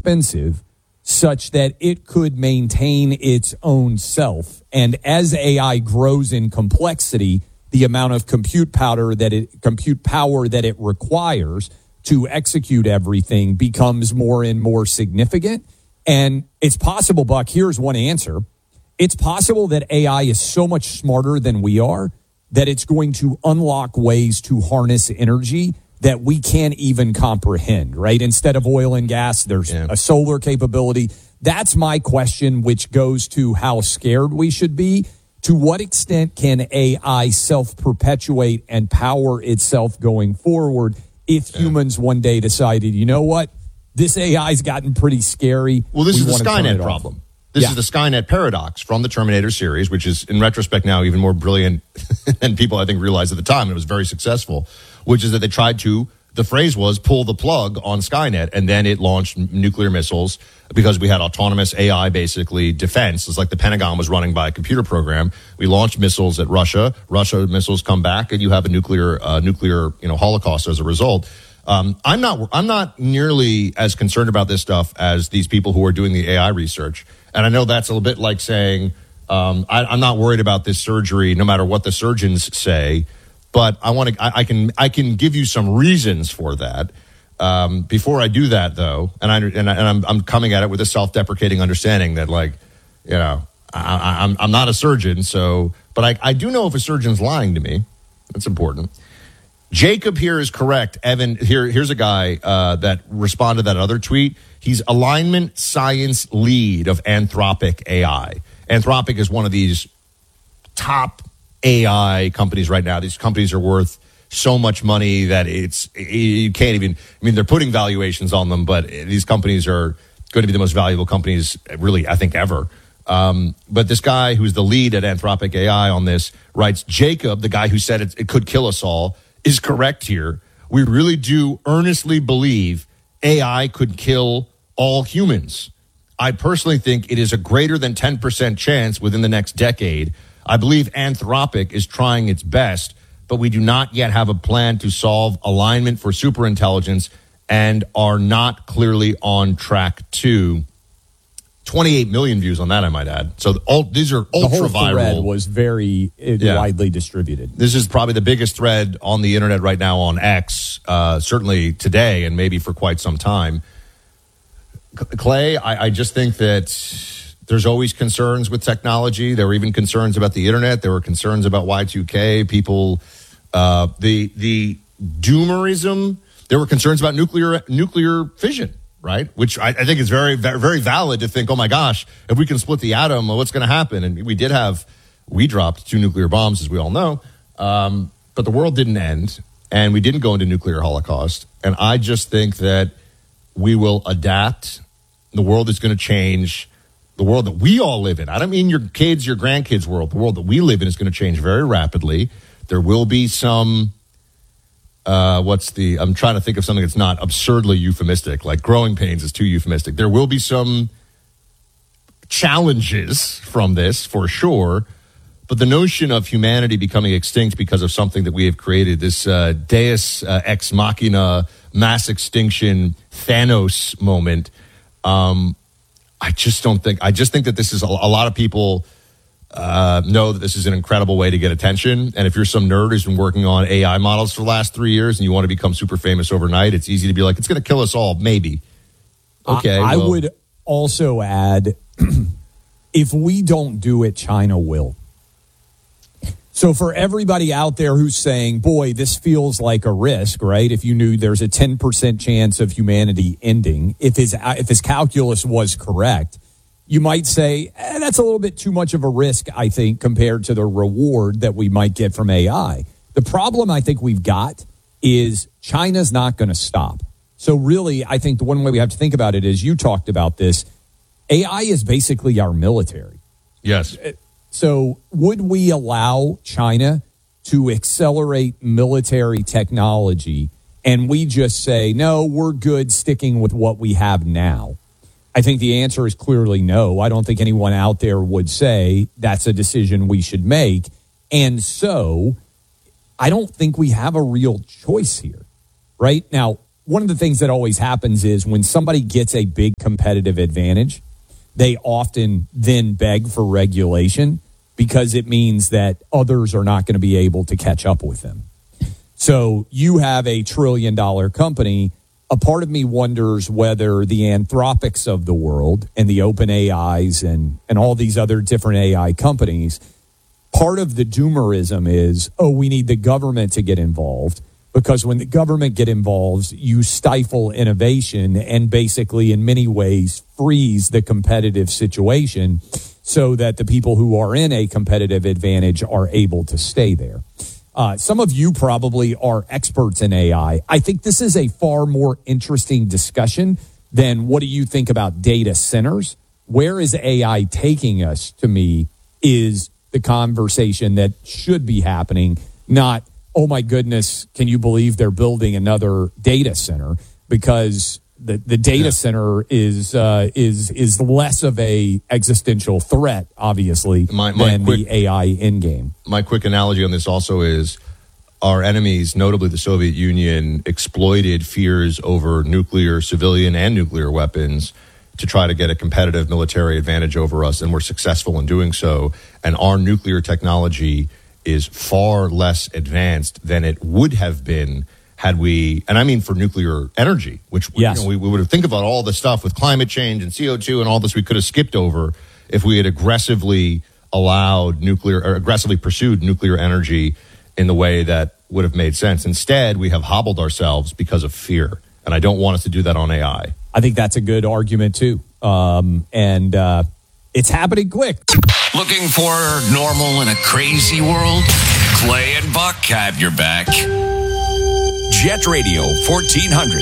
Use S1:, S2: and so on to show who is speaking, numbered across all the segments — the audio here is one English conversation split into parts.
S1: expensive such that it could maintain its own self. And as AI grows in complexity, the amount of compute power that it requires to execute everything becomes more and more significant. And it's possible, Buck, here's one answer. It's possible that AI is so much smarter than we are that it's going to unlock ways to harness energy that we can't even comprehend, right? Instead of oil and gas, there's a solar capability. That's my question, which goes to how scared we should be. To what extent can AI self-perpetuate and power itself going forward if humans one day decided, you know what, this AI's gotten pretty scary.
S2: Well, this is the Skynet problem. This is the Skynet paradox from the Terminator series, which is, in retrospect now, even more brilliant than people, I think, realized at the time. It was very successful, which is that they tried to, the phrase was, pull the plug on Skynet, and then it launched nuclear missiles because we had autonomous AI, basically, defense. It's like the Pentagon was running by a computer program. We launched missiles at Russia. Russia missiles come back, and you have a nuclear holocaust as a result. I'm not nearly as concerned about this stuff as these people who are doing the AI research. And I know that's a little bit like saying, I'm not worried about this surgery, no matter what the surgeons say. But I can give you some reasons for that. Before I do that, though, and I'm coming at it with a self-deprecating understanding that, like, you know, I'm not a surgeon, but I do know if a surgeon's lying to me. That's important. Jacob here is correct. Evan, here's a guy that responded to that other tweet. He's alignment science lead of Anthropic AI. Anthropic is one of these top AI companies right now. These companies are worth so much money that you can't even, I mean, they're putting valuations on them, but these companies are going to be the most valuable companies, really, I think, ever. But this guy who's the lead at Anthropic AI on this writes, Jacob, the guy who said it could kill us all, is correct here. We really do earnestly believe AI could kill all humans. I personally think it is a greater than 10% chance within the next decade. I believe Anthropic is trying its best, but we do not yet have a plan to solve alignment for superintelligence and are not clearly on track to. 28 million views on that, I might add. So these are ultra viral.
S1: The whole thread was very widely distributed.
S2: This is probably the biggest thread on the internet right now on X, certainly today and maybe for quite some time. Clay, I just think that there's always concerns with technology. There were even concerns about the internet. There were concerns about Y2K. People, the doomerism. There were concerns about nuclear fission. Right, which I think is very, very, very valid to think, oh my gosh, if we can split the atom, what's going to happen? And we dropped 2 nuclear bombs, as we all know, but the world didn't end, and we didn't go into nuclear holocaust. And I just think that we will adapt. The world is going to change. The world that we all live in. I don't mean your kids, your grandkids' world. The world that we live in is going to change very rapidly. There will be some. I'm trying to think of something that's not absurdly euphemistic, like growing pains is too euphemistic. There will be some challenges from this, for sure, but the notion of humanity becoming extinct because of something that we have created, this deus ex machina, mass extinction, Thanos moment, I just think that this is a lot of people know that this is an incredible way to get attention. And if you're some nerd who's been working on AI models for the last 3 years and you want to become super famous overnight, it's easy to be like, it's going to kill us all, maybe. Okay.
S1: I would also add, if we don't do it, China will. So for everybody out there who's saying, boy, this feels like a risk, right? If you knew there's a 10% chance of humanity ending, if his calculus was correct, you might say, that's a little bit too much of a risk, I think, compared to the reward that we might get from AI. The problem I think we've got is China's not going to stop. So really, I think the one way we have to think about it is, you talked about this, AI is basically our military.
S2: Yes.
S1: So would we allow China to accelerate military technology and we just say, no, we're good sticking with what we have now? I think the answer is clearly no. I don't think anyone out there would say that's a decision we should make. And so I don't think we have a real choice here. Right now, one of the things that always happens is when somebody gets a big competitive advantage, they often then beg for regulation because it means that others are not going to be able to catch up with them. So you have a $1 trillion company. A part of me wonders whether the Anthropics of the world and the OpenAIs and all these other different AI companies, part of the doomerism is, we need the government to get involved, because when the government get involved, you stifle innovation and basically in many ways freeze the competitive situation so that the people who are in a competitive advantage are able to stay there. Some of you probably are experts in AI. I think this is a far more interesting discussion than what do you think about data centers? Where is AI taking us, to me, is the conversation that should be happening, not, oh my goodness, can you believe they're building another data center? Because the data center is less of a existential threat, obviously, than the AI endgame.
S2: My quick analogy on this also is our enemies, notably the Soviet Union, exploited fears over nuclear, civilian, and nuclear weapons to try to get a competitive military advantage over us, and were successful in doing so. And our nuclear technology is far less advanced than it would have been had we, and I mean for nuclear energy, which
S1: yes.
S2: we would have think about all the stuff with climate change and CO2 and all this we could have skipped over if we had aggressively allowed nuclear or aggressively pursued nuclear energy in the way that would have made sense. Instead, we have hobbled ourselves because of fear. And I don't want us to do that on AI.
S1: I think that's a good argument too. It's happening quick.
S3: Looking for normal in a crazy world? Clay and Buck have your back. Jet Radio 1400.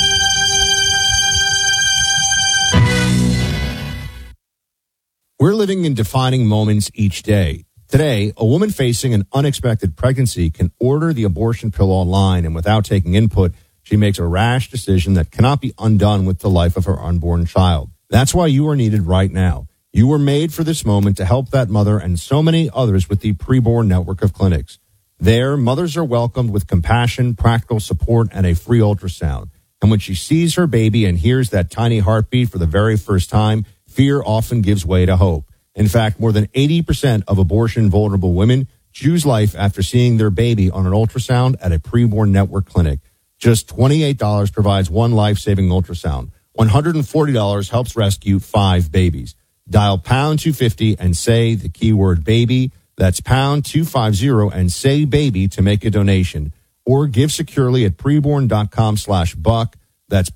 S2: We're living in defining moments each day. Today, a woman facing an unexpected pregnancy can order the abortion pill online, and without taking input, she makes a rash decision that cannot be undone with the life of her unborn child. That's why you are needed right now. You were made for this moment to help that mother and so many others with the Preborn network of clinics. There, mothers are welcomed with compassion, practical support, and a free ultrasound. And when she sees her baby and hears that tiny heartbeat for the very first time, fear often gives way to hope. In fact, more than 80% of abortion-vulnerable women choose life after seeing their baby on an ultrasound at a Preborn network clinic. Just $28 provides one life-saving ultrasound. $140 helps rescue 5 babies. Dial pound 250 and say the keyword baby. That's pound 250 and say baby to make a donation. Or give securely at preborn.com/buck. That's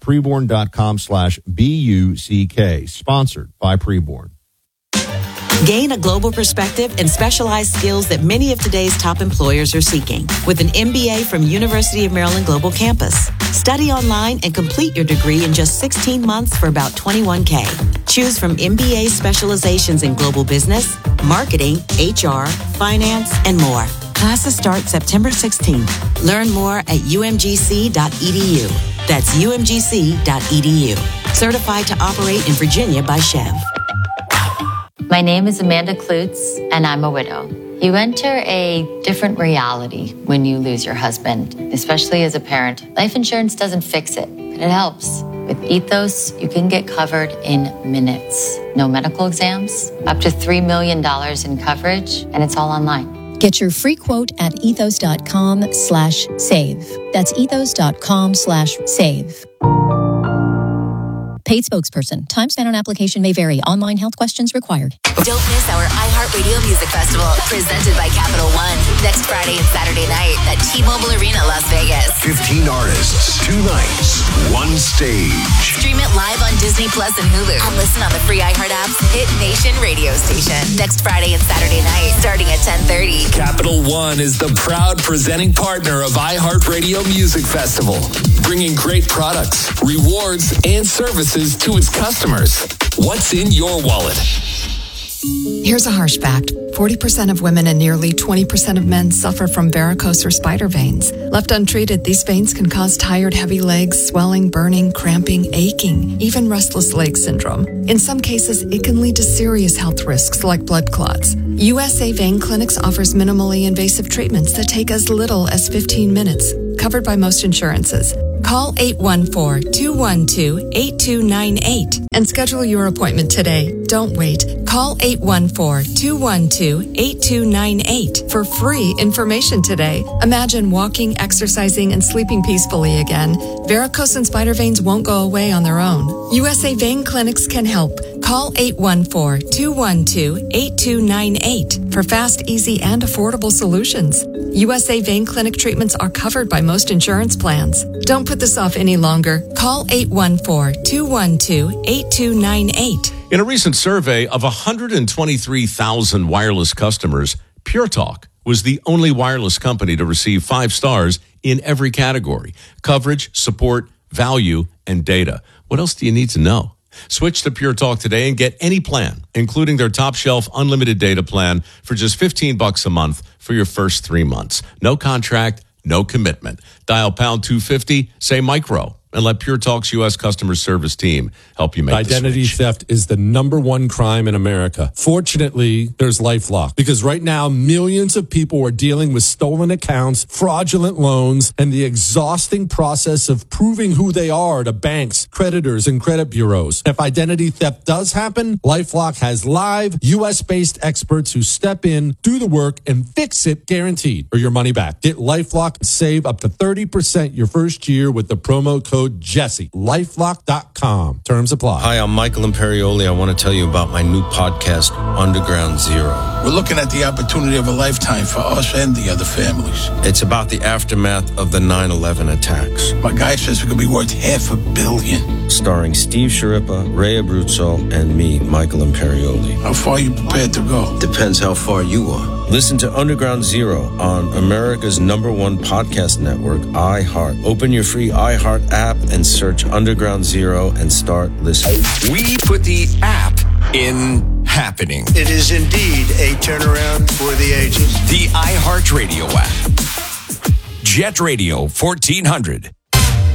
S2: preborn.com/BUCK. Sponsored by Preborn.
S4: Gain a global perspective and specialized skills that many of today's top employers are seeking with an MBA from University of Maryland Global Campus. Study online and complete your degree in just 16 months for about $21K. Choose from MBA specializations in global business, marketing, HR, finance, and more. Classes start September 16th. Learn more at umgc.edu. That's umgc.edu. Certified to operate in Virginia by Chev.
S5: My name is Amanda Klutz, and I'm a widow. You enter a different reality when you lose your husband, especially as a parent. Life insurance doesn't fix it, but it helps. With Ethos, you can get covered in minutes. No medical exams, up to $3 million in coverage, and it's all online.
S6: Get your free quote at ethos.com/save. That's ethos.com/save. Paid spokesperson. Time spent on application may vary. Online health questions required.
S7: Don't miss our iHeartRadio Music Festival, presented by Capital One, next Friday and Saturday night at T-Mobile Arena, Las Vegas.
S3: 15 artists, 2 nights, 1 stage.
S7: Stream it live on Disney Plus and Hulu, and listen on the free iHeart app's Hit Nation radio station. Next Friday and Saturday night, starting at 10:30.
S3: Capital One is the proud presenting partner of iHeartRadio Music Festival, bringing great products, rewards, and services to its customers. What's in your wallet?
S8: Here's a harsh fact. 40% of women and nearly 20% of men suffer from varicose or spider veins. Left untreated, these veins can cause tired, heavy legs, swelling, burning, cramping, aching, even restless leg syndrome. In some cases, it can lead to serious health risks like blood clots. USA Vein Clinics offers minimally invasive treatments that take as little as 15 minutes, covered by most insurances. Call 814-212-8298 and schedule your appointment today. Don't wait. Call 814-212-8298 for free information today. Imagine walking, exercising, and sleeping peacefully again. Varicose and spider veins won't go away on their own. USA Vein Clinics can help. Call 814-212-8298 for fast, easy, and affordable solutions. USA Vein Clinic treatments are covered by most insurance plans. Don't put this off any longer. Call 814-212-8298.
S9: In a recent survey of 123,000 wireless customers, Pure Talk was the only wireless company to receive 5 stars in every category: coverage, support, value, and data. What else do you need to know? Switch to Pure Talk today and get any plan, including their top shelf unlimited data plan for just $15 a month for your first 3 months. No contract, no commitment. Dial pound 250, say micro, and let Pure Talk's U.S. customer service team help you make
S10: Identity theft is the #1 crime in America. Fortunately, there's LifeLock, because right now millions of people are dealing with stolen accounts, fraudulent loans, and the exhausting process of proving who they are to banks, creditors, and credit bureaus. If identity theft does happen, LifeLock has live U.S.-based experts who step in, do the work, and fix it guaranteed, or your money back. Get LifeLock and save up to 30% your first year with the promo code Jesse. LifeLock.com. Terms apply.
S11: Hi, I'm Michael Imperioli. I want to tell you about my new podcast, Underground Zero.
S12: We're looking at the opportunity of a lifetime for us and the other families.
S11: It's about the aftermath of the 9/11 attacks.
S12: My guy says it could be worth $500 million.
S11: Starring Steve Sciarippa, Ray Abruzzo, and me, Michael Imperioli.
S12: How far are you prepared to go?
S11: Depends how far you are. Listen to Underground Zero on America's #1 podcast network, iHeart. Open your free iHeart app and search Underground Zero and start listening.
S3: We put the app in happening.
S13: It is indeed a turnaround for the ages.
S3: The iHeart Radio app. Jet Radio 1400.